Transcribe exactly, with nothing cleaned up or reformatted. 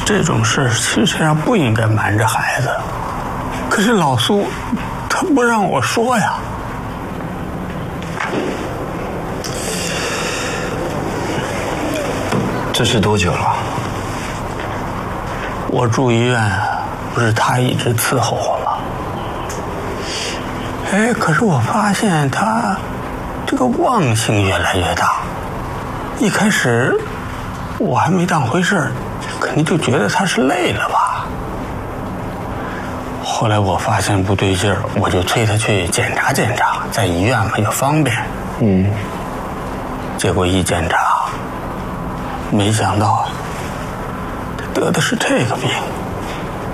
这种事其实上不应该瞒着孩子，可是老苏他不让我说呀。 这是多久了？ 我住医院，不是他一直伺候我吗？哎，可是我发现他这个忘性越来越大。一开始我还没当回事，肯定就觉得他是累了吧。后来我发现不对劲儿，我就催他去检查检查，在医院嘛也方便。 嗯。 结果一检查，没想到他得的是这个病。